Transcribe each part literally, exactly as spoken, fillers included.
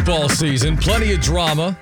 Football season, plenty of drama.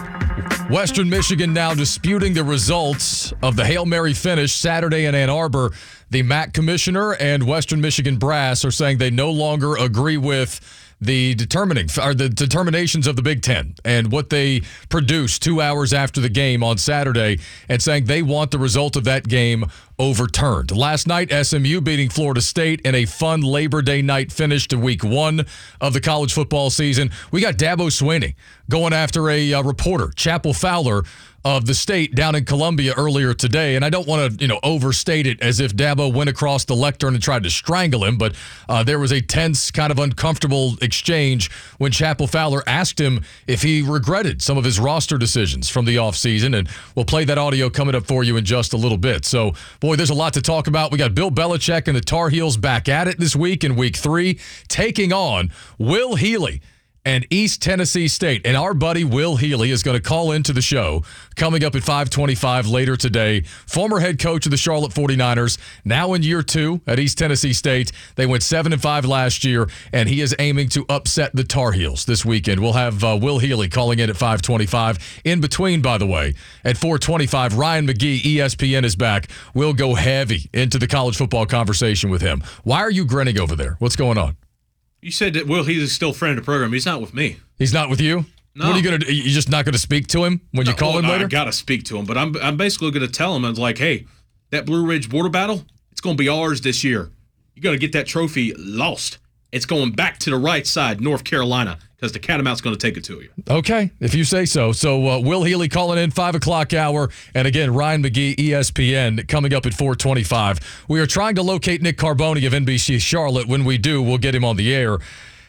Western Michigan now disputing the results of the Hail Mary finish Saturday in Ann Arbor. The M A C commissioner and Western Michigan brass are saying they no longer agree with the determining or the determinations of the Big Ten and what they produced two hours after the game on Saturday, and saying they want the result of that game overturned. Last night, S M U beating Florida State in a fun Labor Day night finish to week one of the college football season. We got Dabo Swinney going after a uh, reporter, Chapel Fowler, of the State down in Columbia earlier today. And I don't want to, you know, overstate it as if Dabo went across the lectern and tried to strangle him, but uh, there was a tense, kind of uncomfortable exchange when Chapel Fowler asked him if he regretted some of his roster decisions from the offseason. And we'll play that audio coming up for you in just a little bit. So, boy, there's a lot to talk about. We got Bill Belichick and the Tar Heels back at it this week in week three, taking on Will Healy and East Tennessee State. And our buddy Will Healy is going to call into the show coming up at five twenty-five later today. Former head coach of the Charlotte forty-niners, now in year two at East Tennessee State. They went seven and five last year, and he is aiming to upset the Tar Heels this weekend. We'll have uh, Will Healy calling in at five twenty-five. In between, by the way, at four twenty-five, Ryan McGee, E S P N, is back. We'll go heavy into the college football conversation with him. Why are you grinning over there? What's going on? You said that Will Healy's still a friend of the program. He's not with me. He's not with you? No. What are you going to do? You're just not going to speak to him when no, you call well, him later? I got to speak to him, but I'm I'm basically going to tell him, I was like, hey, that Blue Ridge border battle, it's going to be ours this year. You got to get that trophy lost. It's going back to the right side, North Carolina, because the Catamount's going to take it to you. Okay, if you say so. So uh, Will Healy calling in five o'clock hour. And again, Ryan McGee, E S P N, coming up at four twenty-five. We are trying to locate Nick Carboni of N B C Charlotte. When we do, we'll get him on the air.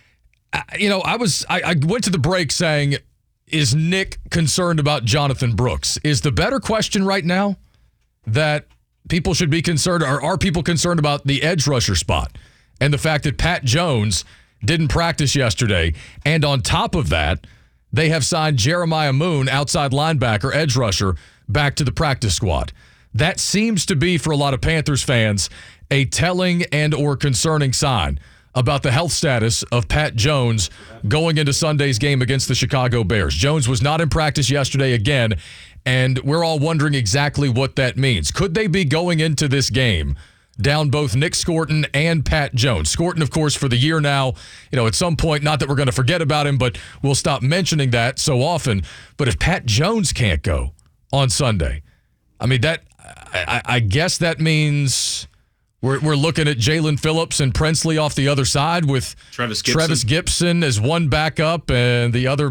I, you know, I was I, I went to the break saying, is Nick concerned about Jonathan Brooks? Is the better question right now that people should be concerned, or are people concerned about the edge rusher spot and the fact that Pat Jones didn't practice yesterday? And on top of that, they have signed Jeremiah Moon, outside linebacker, edge rusher, back to the practice squad. That seems to be, for a lot of Panthers fans, a telling and or concerning sign about the health status of Pat Jones going into Sunday's game against the Chicago Bears. Jones was not in practice yesterday again, and we're all wondering exactly what that means. Could they be going into this game down both Nick Scorton and Pat Jones? Scorton, of course, for the year now. You know, at some point, not that we're going to forget about him, but we'll stop mentioning that so often. But if Pat Jones can't go on Sunday, I mean, that I, I guess that means we're we're looking at Jalen Phillips and Princely off the other side with Travis Gibson. Travis Gibson as one backup and the other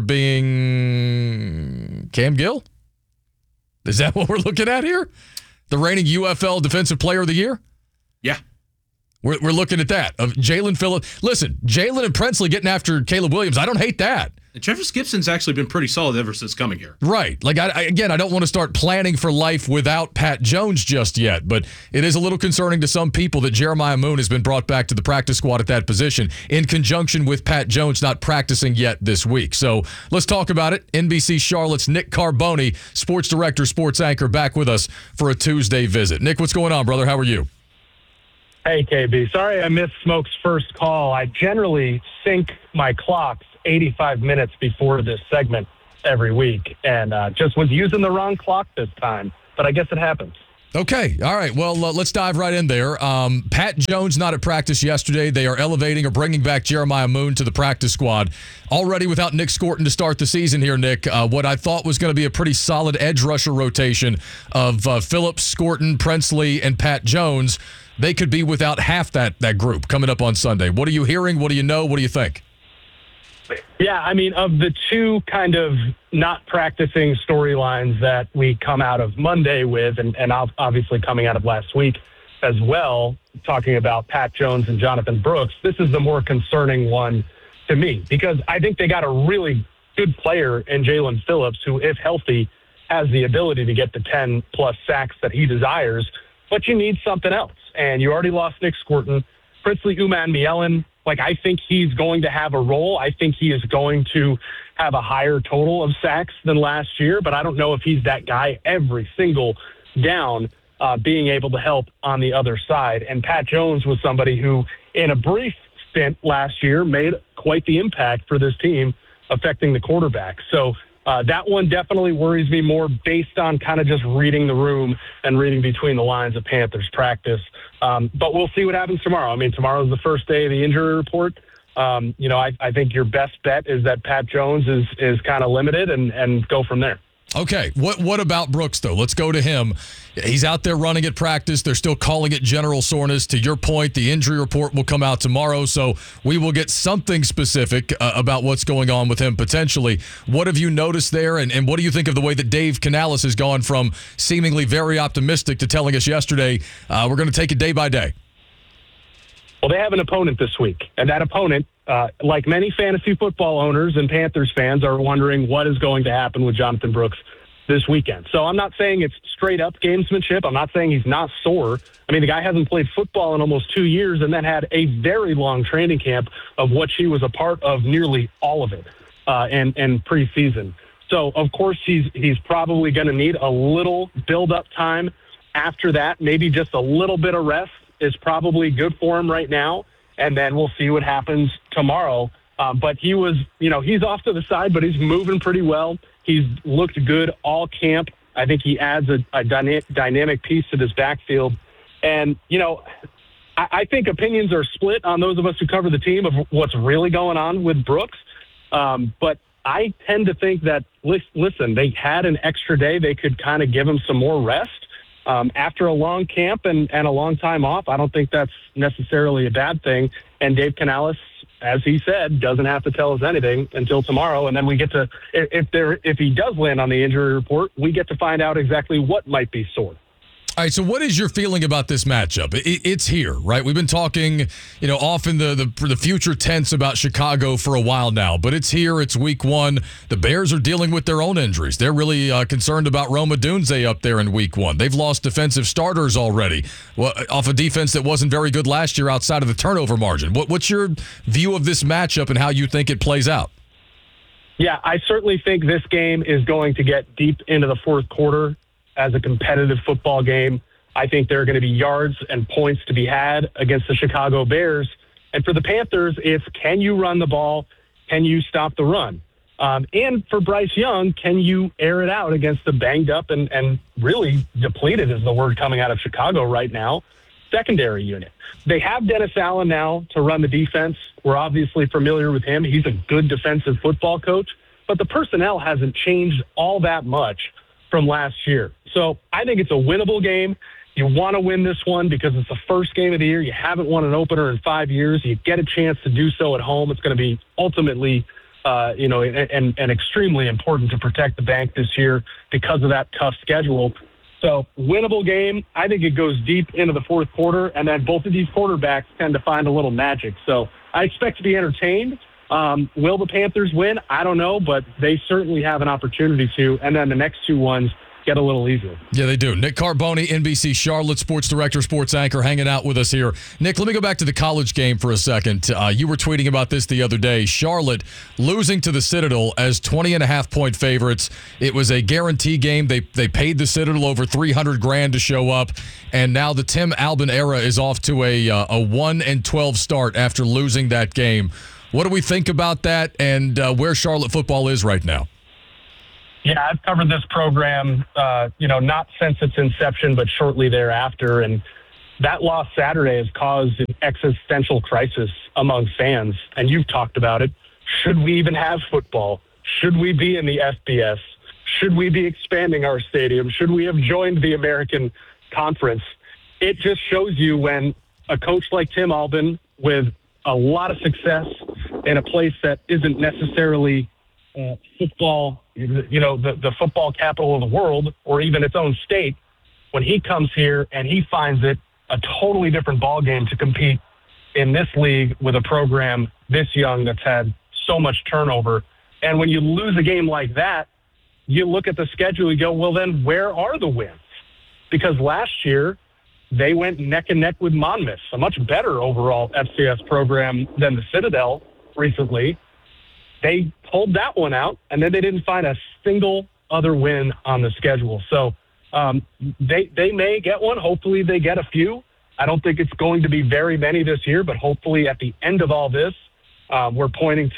being Cam Gill. Is that what we're looking at here? The reigning U F L Defensive Player of the Year? Yeah. We're we're looking at that. Of Jalen Phillips. Listen, Jalen and Princely getting after Caleb Williams. I don't hate that. And Travis Gibson's actually been pretty solid ever since coming here. Right. Like, I, I, again, I don't want to start planning for life without Pat Jones just yet, but it is a little concerning to some people that Jeremiah Moon has been brought back to the practice squad at that position in conjunction with Pat Jones not practicing yet this week. So let's talk about it. N B C Charlotte's Nick Carboni, sports director, sports anchor, back with us for a Tuesday visit. Nick, what's going on, brother? How are you? Hey, K B. Sorry I missed Smoke's first call. I generally sync my clocks eighty-five minutes before this segment every week, and uh, just was using the wrong clock this time, but I guess it happens. Okay. All right. Well, uh, let's dive right in there. Um, Pat Jones not at practice yesterday. They are elevating or bringing back Jeremiah Moon to the practice squad. Already without Nick Scorton to start the season here, Nick, uh, what I thought was going to be a pretty solid edge rusher rotation of uh, Phillips, Scorton, Princely, and Pat Jones, they could be without half that that group coming up on Sunday. What are you hearing? What do you know? What do you think? Yeah, I mean, of the two kind of not practicing storylines that we come out of Monday with, and, and obviously coming out of last week as well, talking about Pat Jones and Jonathan Brooks, this is the more concerning one to me, because I think they got a really good player in Jalen Phillips, who, if healthy, has the ability to get the ten-plus sacks that he desires, but you need something else. And you already lost Nick Scorton. Princely Umanmielen, like, I think he's going to have a role. I think he is going to have a higher total of sacks than last year, but I don't know if he's that guy every single down, uh, being able to help on the other side. And Pat Jones was somebody who, in a brief stint last year, made quite the impact for this team affecting the quarterback. So uh, that one definitely worries me more based on kind of just reading the room and reading between the lines of Panthers practice. Um, but we'll see what happens tomorrow. I mean, tomorrow's the first day of the injury report. Um, you know, I, I think your best bet is that Pat Jones is is kind of limited and, and go from there. Okay, what what about Brooks, though? Let's go to him. He's out there running at practice. They're still calling it general soreness. To your point, the injury report will come out tomorrow, so we will get something specific uh, about what's going on with him potentially. What have you noticed there, and, and what do you think of the way that Dave Canales has gone from seemingly very optimistic to telling us yesterday, uh, we're going to take it day by day? Well, they have an opponent this week, and that opponent, uh, like many fantasy football owners and Panthers fans, are wondering what is going to happen with Jonathan Brooks this weekend. So I'm not saying it's straight up gamesmanship. I'm not saying he's not sore. I mean, the guy hasn't played football in almost two years and then had a very long training camp of which he was a part of nearly all of it uh, and, and preseason. So, of course, he's he's probably going to need a little build-up time after that. Maybe just a little bit of rest is probably good for him right now, and then we'll see what happens tomorrow. Um, but he was, you know, he's off to the side, but he's moving pretty well. He's looked good all camp. I think he adds a, a dyna- dynamic piece to this backfield. And, you know, I, I think opinions are split on those of us who cover the team of what's really going on with Brooks. Um, but I tend to think that, listen, they had an extra day. They could kind of give him some more rest. Um, after a long camp and, and a long time off, I don't think that's necessarily a bad thing. And Dave Canales, as he said, doesn't have to tell us anything until tomorrow. And then we get to, if there, if he does land on the injury report, we get to find out exactly what might be sore. All right, so what is your feeling about this matchup? It, it's here, right? We've been talking, you know, often the, the the future tense about Chicago for a while now, but it's here. It's week one. The Bears are dealing with their own injuries. They're really uh, concerned about Rome Odunze up there in week one. They've lost defensive starters already well, off a defense that wasn't very good last year outside of the turnover margin. What, what's your view of this matchup and how you think it plays out? Yeah, I certainly think this game is going to get deep into the fourth quarter as a competitive football game. I think there are going to be yards and points to be had against the Chicago Bears. And for the Panthers, it's can you run the ball? Can you stop the run? Um, and for Bryce Young, can you air it out against the banged up and, and really depleted is the word coming out of Chicago right now, secondary unit. They have Dennis Allen now to run the defense. We're obviously familiar with him. He's a good defensive football coach, but the personnel hasn't changed all that much from last year. So I think it's a winnable game. You want to win this one because it's the first game of the year. You haven't won an opener in five years. You get a chance to do so at home. It's going to be ultimately, uh, you know, and, and extremely important to protect the bank this year because of that tough schedule. So winnable game. I think it goes deep into the fourth quarter, and then both of these quarterbacks tend to find a little magic. So I expect to be entertained. Um, will the Panthers win? I don't know, but they certainly have an opportunity to. And then the next two ones get a little easier. Yeah, they do. Nick Carboni, N B C Charlotte sports director, sports anchor, hanging out with us here. Nick, let me go back to the college game for a second. Uh, you were tweeting about this the other day. Charlotte losing to the Citadel as twenty and a half point favorites. It was a guarantee game. They they paid the Citadel over three hundred grand to show up, and now the Tim Albin era is off to a uh, a one and twelve start after losing that game. What do we think about that, and uh, where Charlotte football is right now? Yeah, I've covered this program, uh, you know, not since its inception, but shortly thereafter. And that loss Saturday has caused an existential crisis among fans. And you've talked about it. Should we even have football? Should we be in the F B S? Should we be expanding our stadium? Should we have joined the American Conference? It just shows you when a coach like Tim Albin, with a lot of success in a place that isn't necessarily uh, football, you know, the, the football capital of the world, or even its own state, when he comes here and he finds it a totally different ballgame to compete in this league with a program this young that's had so much turnover. And when you lose a game like that, you look at the schedule, you go, well, then where are the wins? Because last year they went neck and neck with Monmouth, a much better overall F C S program than the Citadel recently. They pulled that one out, and then they didn't find a single other win on the schedule. So um, they they may get one. Hopefully they get a few. I don't think it's going to be very many this year, but hopefully at the end of all this, uh, we're pointing to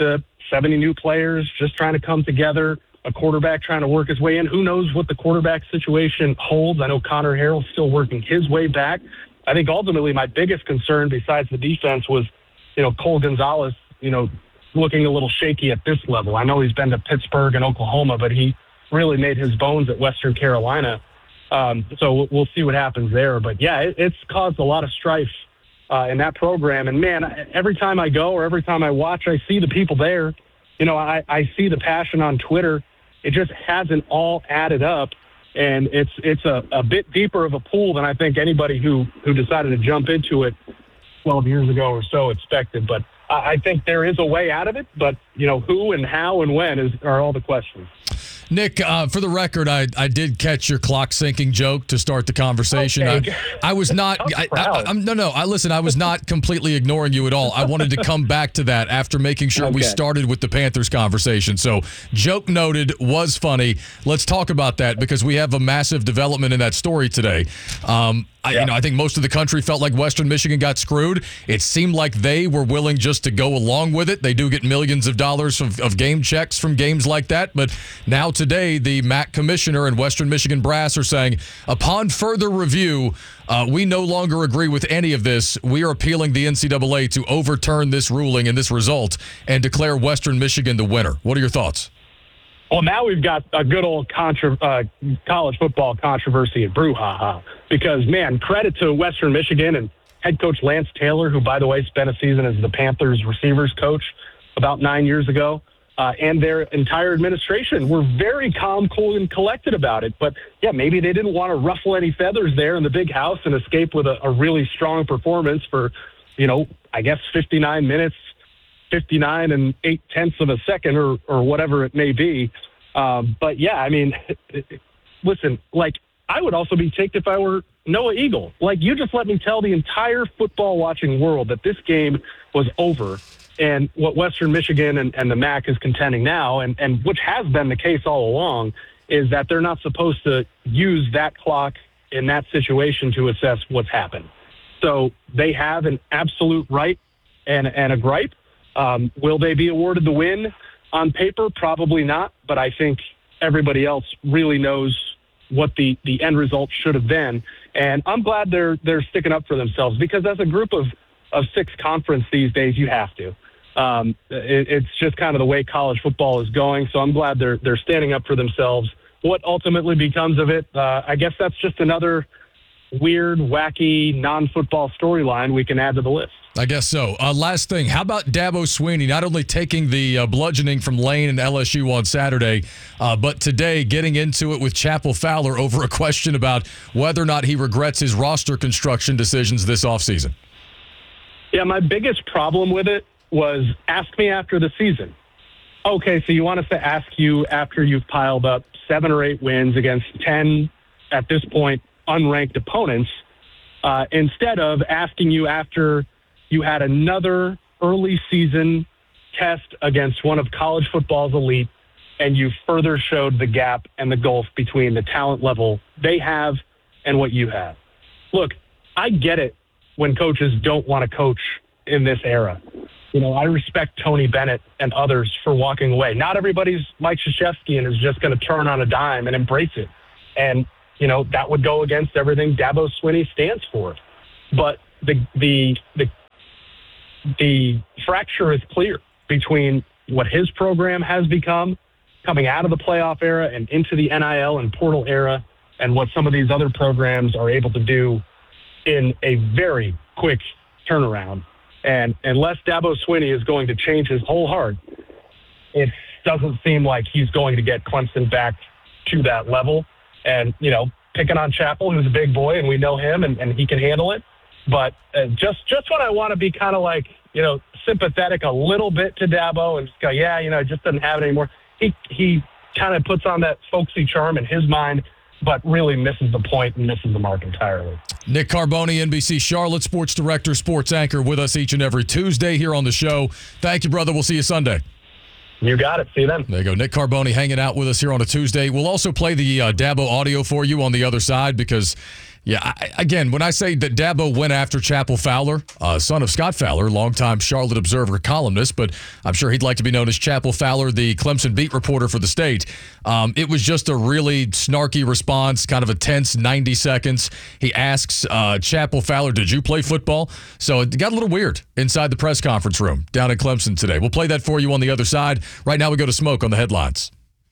seventy new players just trying to come together, a quarterback trying to work his way in. Who knows what the quarterback situation holds? I know Connor Harrell's still working his way back. I think ultimately my biggest concern besides the defense was, you know, Cole Gonzalez, you know, looking a little shaky at this level. I know he's been to Pittsburgh and Oklahoma, but he really made his bones at Western Carolina. Um, so we'll see what happens there. But, yeah, it, it's caused a lot of strife uh, in that program. And, man, every time I go or every time I watch, I see the people there. You know, I, I see the passion on Twitter. It just hasn't all added up. And it's it's a, a bit deeper of a pool than I think anybody who, who decided to jump into it twelve years ago or so expected. But I, I think there is a way out of it. But, you know, who and how and when is are all the questions. Nick, uh, for the record, I, I did catch your clock syncing joke to start the conversation. Okay. I, I was not. I, I, I'm, no, no. I listen. I was not completely ignoring you at all. I wanted to come back to that after making sure Okay. we started with the Panthers conversation. So, joke noted, was funny. Let's talk about that because we have a massive development in that story today. Um, I, Yeah. you know, I think most of the country felt like Western Michigan got screwed. It seemed like they were willing just to go along with it. They do get millions of dollars of, of game checks from games like that. But now today, the M A C commissioner and Western Michigan brass are saying, upon further review, uh, we no longer agree with any of this. We are appealing the N C double A to overturn this ruling and this result and declare Western Michigan the winner. What are your thoughts? Well, now we've got a good old contra- uh, college football controversy at brouhaha because, man, credit to Western Michigan and head coach Lance Taylor, who, by the way, spent a season as the Panthers receivers coach about nine years ago, uh, and their entire administration were very calm, cool, and collected about it. But, yeah, maybe they didn't want to ruffle any feathers there in the big house and escape with a, a really strong performance for, you know, I guess fifty-nine minutes, fifty-nine and eight tenths of a second or, or whatever it may be. Um, but yeah, I mean, listen, like I would also be ticked if I were Noah Eagle. Like you just let me tell the entire football watching world that this game was over and what Western Michigan and, and the M A C is contending now, and, and which has been the case all along, is that they're not supposed to use that clock in that situation to assess what's happened. So they have an absolute right and, and a gripe. Um, will they be awarded the win on paper? Probably not, but I think everybody else really knows what the, the end result should have been. And I'm glad they're they're sticking up for themselves because as a group of, of six conference these days, you have to. Um, it, it's just kind of the way college football is going. So I'm glad they're they're standing up for themselves. What ultimately becomes of it, uh, I guess that's just another weird, wacky, non-football storyline we can add to the list. I guess so. Uh, last thing, how about Dabo Swinney not only taking the uh, bludgeoning from Lane and L S U on Saturday, uh, but today getting into it with Chappell Fowler over a question about whether or not he regrets his roster construction decisions this offseason? Yeah, my biggest problem with it was ask me after the season. Okay, so you want us to ask you after you've piled up seven or eight wins against ten, at this point, unranked opponents, uh, instead of asking you after you had another early season test against one of college football's elite, and you further showed the gap and the gulf between the talent level they have and what you have. Look, I get it when coaches don't want to coach in this era. You know, I respect Tony Bennett and others for walking away. Not everybody's Mike Krzyzewski and is just going to turn on a dime and embrace it. And, you know, that would go against everything Dabo Swinney stands for. But the the the the fracture is clear between what his program has become coming out of the playoff era and into the N I L and portal era and what some of these other programs are able to do in a very quick turnaround. And unless Dabo Swinney is going to change his whole heart, it doesn't seem like he's going to get Clemson back to that level. And, you know, picking on Chappell, who's a big boy, and we know him, and, and he can handle it. But uh, just just when I want to be kind of like, you know, sympathetic a little bit to Dabo and just go, yeah, you know, it just doesn't have it anymore, he, he kind of puts on that folksy charm in his mind, but really misses the point and misses the mark entirely. Nick Carboni, N B C Charlotte sports director, sports anchor, with us each and every Tuesday here on the show. Thank you, brother. We'll see you Sunday. You got it. See you then. There you go. Nick Carboni hanging out with us here on a Tuesday. We'll also play the uh, Dabo audio for you on the other side because Yeah, I, again, when I say that Dabo went after Chappell Fowler, uh, son of Scott Fowler, longtime Charlotte Observer columnist, but I'm sure he'd like to be known as Chappell Fowler, the Clemson beat reporter for the state. Um, it was just a really snarky response, kind of a tense ninety seconds. He asks uh, Chappell Fowler, did you play football? So it got a little weird inside the press conference room down in Clemson today. We'll play that for you on the other side. Right now we go to Smoke on the headlines.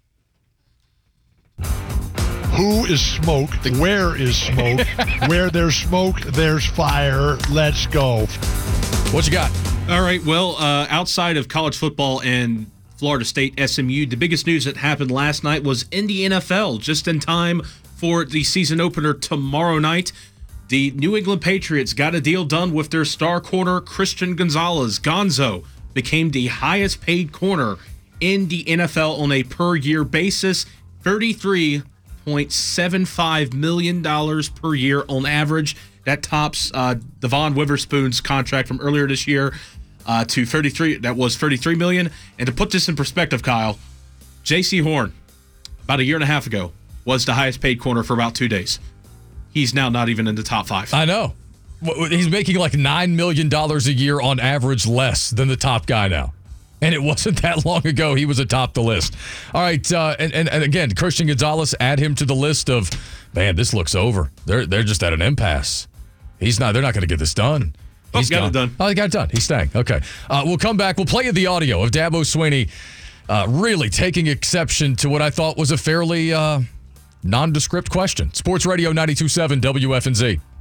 Who is Smoke? Where is Smoke? Where there's smoke, there's fire. Let's go. What you got? All right. Well, uh, outside of college football and Florida State S M U, the biggest news that happened last night was in the N F L, just in time for the season opener tomorrow night. The New England Patriots got a deal done with their star corner, Christian Gonzalez. Gonzo became the highest paid corner in the N F L on a per year basis, thirty-three point seven five million dollars per year on average. That tops uh, Devon Witherspoon's contract from earlier this year uh, to thirty-three. That was thirty-three million dollars. And to put this in perspective, Kyle, J C Horn, about a year and a half ago, was the highest paid corner for about two days. He's now not even in the top five. I know. He's making like nine million dollars a year on average less than the top guy now. And it wasn't that long ago he was atop the list. All right, uh, and, and and again, Christian Gonzalez, add him to the list of, man, this looks over. They're they're just at an impasse. He's not. They're not going to get this done. Oh, He's got gone. it done. Oh, he got it done. He's staying. Okay. Uh, we'll come back. We'll play you the audio of Dabo Swinney uh, really taking exception to what I thought was a fairly uh, nondescript question. Sports Radio ninety-two point seven W F N Z.